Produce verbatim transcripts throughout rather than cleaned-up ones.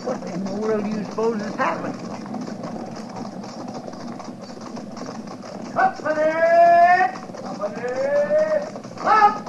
What in the world do you suppose has happened? Company! Company! Up!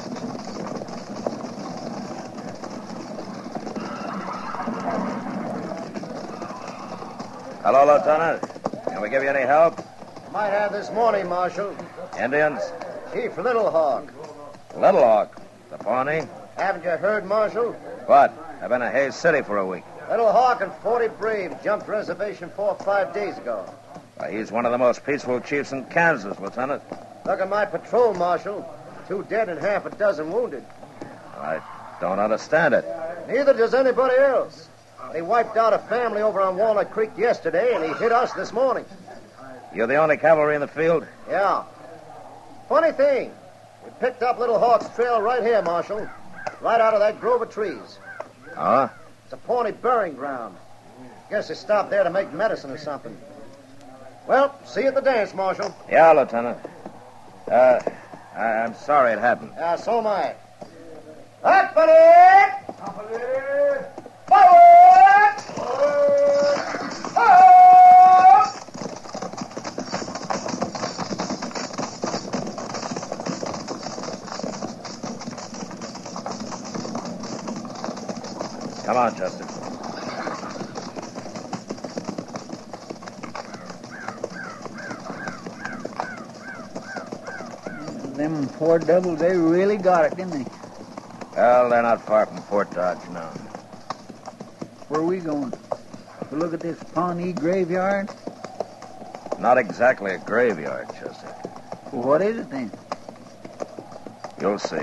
Hello, Lieutenant. Can we give you any help? Might have this morning, Marshal. Indians? Chief Little Hawk. Little Hawk. The Pawnee? Haven't you heard, Marshal? What? I've been in Hays City for a week. Little Hawk and forty Braves jumped reservation four or five days ago. Why, he's one of the most peaceful chiefs in Kansas, Lieutenant. Look at my patrol, Marshal. Two dead and half a dozen wounded. I don't understand it. Neither does anybody else. They wiped out a family over on Walnut Creek yesterday, and he hit us this morning. You're the only cavalry in the field? Yeah. Funny thing, we picked up Little Hawk's trail right here, Marshal. Right out of that grove of trees. Oh? It's a Pawnee burying ground. Guess they stopped there to make medicine or something. Well, see you at the dance, Marshal. Yeah, Lieutenant. Uh, I- I'm sorry it happened. Yeah, so am I. Company! Company! Forward! Forward! Up! Come on, Chester. Them poor devils, they really got it, didn't they? Well, they're not far from Fort Dodge now. Where are we going? To look at this Pawnee graveyard? Not exactly a graveyard, Chester. Well, what is it then? You'll see.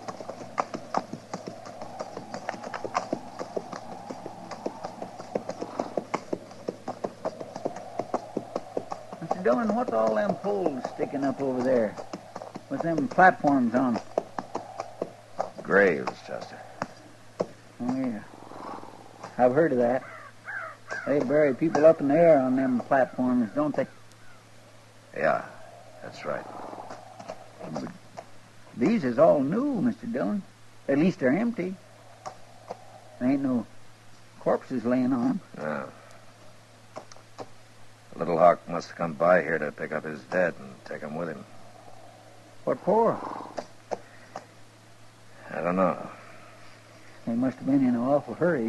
Mister Dillon, what's all them poles sticking up over there? With them platforms on? Graves, Chester. Oh, yeah. I've heard of that. They bury people up in the air on them platforms, don't they? Yeah, that's right. But these is all new, Mister Dillon. At least they're empty. There ain't no corpses laying on them. No. Little Hawk must have come by here to pick up his dead and take him with him. What for? I don't know. They must have been in an awful hurry.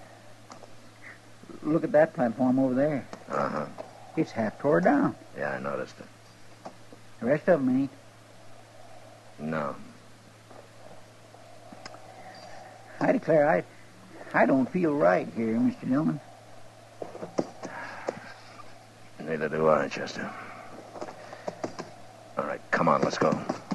Look at that platform over there. Uh-huh. It's half tore down. Yeah, I noticed it. The rest of them ain't. No. I declare, I, I don't feel right here, Mister Dillon. Neither do I, Chester. All right, come on, let's go.